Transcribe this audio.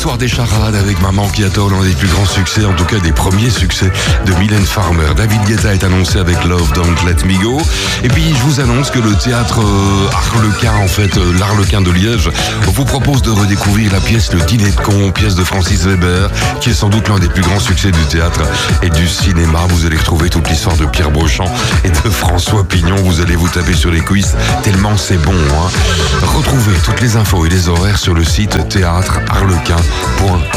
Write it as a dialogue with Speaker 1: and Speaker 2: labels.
Speaker 1: L'histoire des charades avec Maman qui attend, l'un des plus grands succès, en tout cas des premiers succès de Mylène Farmer. David Guetta est annoncé avec Love Don't Let Me Go. Et puis je vous annonce que le théâtre Harlequin, l'Harlequin de Liège, vous propose de redécouvrir la pièce Le Dîner de Con, pièce de Francis Weber, qui est sans doute l'un des plus grands succès du théâtre et du cinéma. Vous allez retrouver toute l'histoire de Pierre Beauchamp et de François Pignon. Vous allez vous taper sur les cuisses tellement c'est bon. Retrouvez toutes les infos et les horaires sur le site théâtreharlequin.fr.